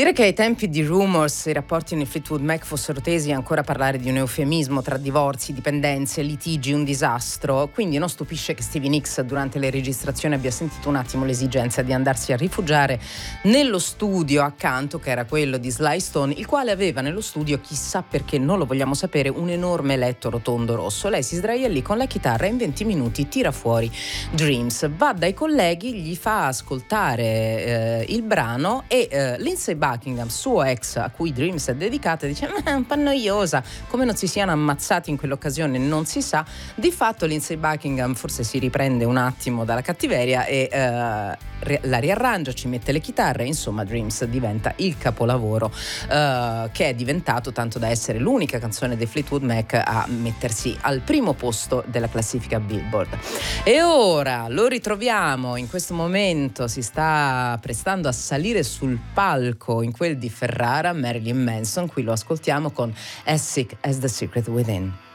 Dire che ai tempi di Rumors i rapporti nei Fleetwood Mac fossero tesi è ancora parlare di un eufemismo tra divorzi, dipendenze, litigi, un disastro. Quindi non stupisce che Stevie Nicks durante le registrazioni abbia sentito un attimo l'esigenza di andarsi a rifugiare nello studio accanto, che era quello di Sly Stone, il quale aveva nello studio, chissà perché non lo vogliamo sapere, un enorme letto rotondo rosso. Lei si sdraia lì con la chitarra e in 20 minuti tira fuori Dreams, va dai colleghi, gli fa ascoltare il brano e Lindsey Buckingham, suo ex a cui Dreams è dedicata, dice è un po' noiosa, come non si siano ammazzati in quell'occasione non si sa. Di fatto Lindsey Buckingham forse si riprende un attimo dalla cattiveria e la riarrangia, ci mette le chitarre, insomma Dreams diventa il capolavoro che è diventato, tanto da essere l'unica canzone dei Fleetwood Mac a mettersi al primo posto della classifica Billboard. E ora lo ritroviamo, in questo momento si sta prestando a salire sul palco in quel di Ferrara, Marilyn Manson. Qui lo ascoltiamo con As Sick as the Secret Within.